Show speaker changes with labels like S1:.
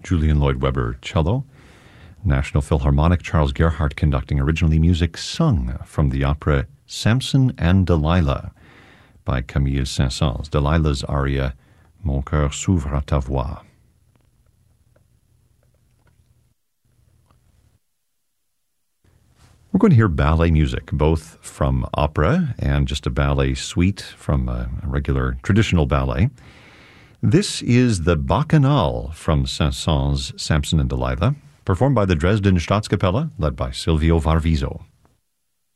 S1: Julian Lloyd Webber, cello. National Philharmonic, Charles Gerhardt conducting, originally music sung from the opera Samson and Delilah by Camille Saint-Saëns. Delilah's aria, Mon cœur s'ouvre à ta voix. We're going to hear ballet music, both from opera and just a ballet suite from a regular traditional ballet. This is the Bacchanal from Saint-Saëns' Samson and Delilah, performed by the Dresden Staatskapelle, led by Silvio Varviso.